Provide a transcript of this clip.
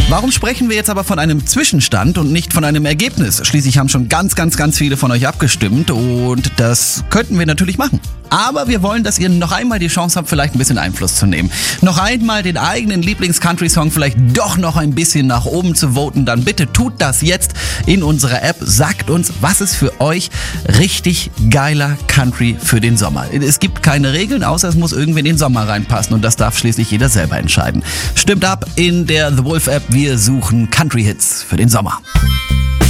Warum sprechen wir jetzt aber von einem Zwischenstand und nicht von einem Ergebnis? Schließlich haben schon ganz viele von euch abgestimmt und das könnten wir natürlich machen. Aber wir wollen, dass ihr noch einmal die Chance habt, vielleicht ein bisschen Einfluss zu nehmen. Noch einmal den eigenen Lieblings-Country-Song vielleicht doch noch ein bisschen nach oben zu voten. Dann bitte tut das jetzt in unserer App. Sagt uns, was ist für euch richtig geiler Country für den Sommer. Es gibt keine Regeln, außer es muss irgendwie in den Sommer reinpassen. Und das darf schließlich jeder selber entscheiden. Stimmt ab in der The Wolf App. Wir suchen Country-Hits für den Sommer.